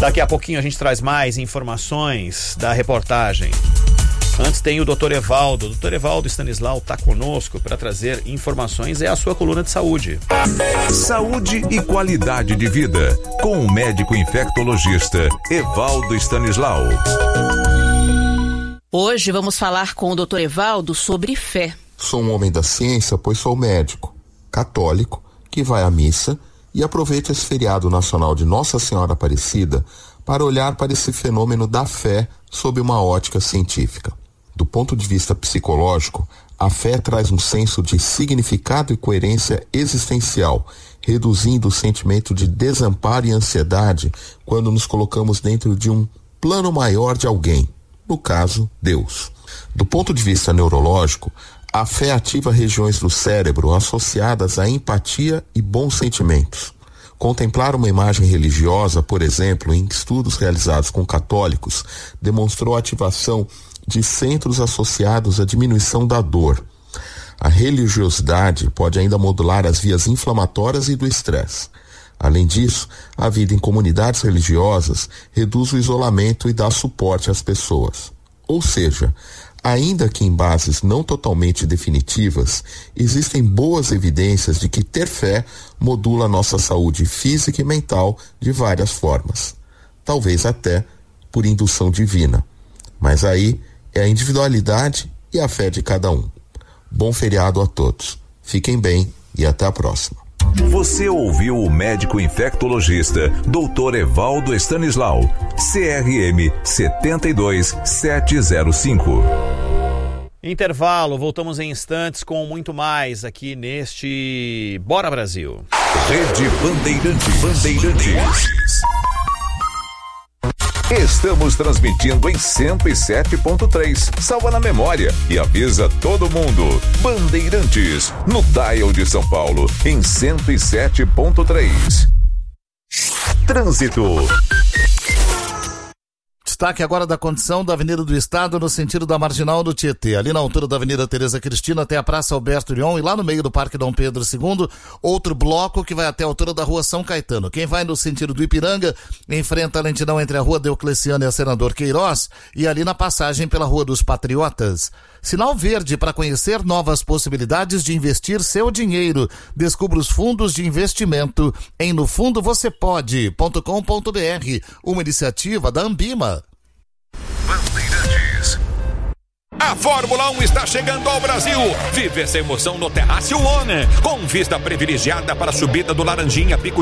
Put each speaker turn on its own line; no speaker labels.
Daqui a pouquinho a gente traz mais informações da reportagem. Antes tem o Dr. Evaldo. O Dr. Evaldo Stanislau está conosco para trazer informações. É a sua coluna de saúde.
Saúde e qualidade de vida, com o médico infectologista Evaldo Stanislau.
Hoje vamos falar com o Dr. Evaldo sobre fé.
Sou um homem da ciência, pois sou médico, católico, que vai à missa e aproveita esse feriado nacional de Nossa Senhora Aparecida para olhar para esse fenômeno da fé sob uma ótica científica. Do ponto de vista psicológico, a fé traz um senso de significado e coerência existencial, reduzindo o sentimento de desamparo e ansiedade quando nos colocamos dentro de um plano maior de alguém, no caso, Deus. Do ponto de vista neurológico, a fé ativa regiões do cérebro associadas à empatia e bons sentimentos. Contemplar uma imagem religiosa, por exemplo, em estudos realizados com católicos, demonstrou a ativação de centros associados à diminuição da dor. A religiosidade pode ainda modular as vias inflamatórias e do estresse. Além disso, a vida em comunidades religiosas reduz o isolamento e dá suporte às pessoas. Ou seja, ainda que em bases não totalmente definitivas, existem boas evidências de que ter fé modula nossa saúde física e mental de várias formas. Talvez até por indução divina. Mas aí é a individualidade e a fé de cada um. Bom feriado a todos. Fiquem bem e até a próxima.
Você ouviu o médico infectologista Dr. Evaldo Stanislau, CRM 72705.
Intervalo, voltamos em instantes com muito mais aqui neste Bora Brasil.
Rede Bandeirantes. Estamos transmitindo em 107.3. Salva na memória e avisa todo mundo. Bandeirantes, no dial de São Paulo, em 107.3. Trânsito.
Destaque agora da condição da Avenida do Estado no sentido da Marginal do Tietê, ali na altura da Avenida Tereza Cristina até a Praça Alberto Urion e lá no meio do Parque Dom Pedro II, outro bloco que vai até a altura da Rua São Caetano. Quem vai no sentido do Ipiranga enfrenta a lentidão entre a Rua Diocleciano e a Senador Queiroz e ali na passagem pela Rua dos Patriotas. Sinal verde para conhecer novas possibilidades de investir seu dinheiro. Descubra os fundos de investimento em nofundovocêpode.com.br, uma iniciativa da Ambima.
Bandeirantes.
A Fórmula 1 está chegando ao Brasil. Vive essa emoção no Terrácio One, com vista privilegiada para a subida do Laranjinha, Pico